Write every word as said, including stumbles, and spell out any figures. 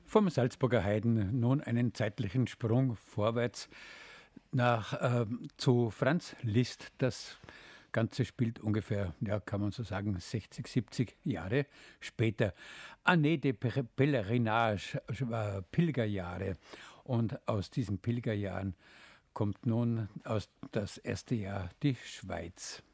Vom Salzburger Heiden nun einen zeitlichen Sprung vorwärts nach äh, zu Franz Liszt. Das Ganze spielt ungefähr, ja, kann man so sagen, sechzig, siebzig Jahre später. Année de Pèlerinage, äh, Pilgerjahre. Und aus diesen Pilgerjahren kommt nun aus das erste Jahr die Schweiz.